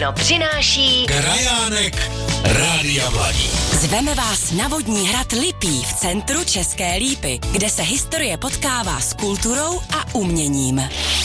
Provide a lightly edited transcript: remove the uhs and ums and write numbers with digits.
No přináší Krajánek Rádia Mladí. Zveme vás na vodní hrad Lipí v centru České Lípy, kde se historie potkává s kulturou a uměním.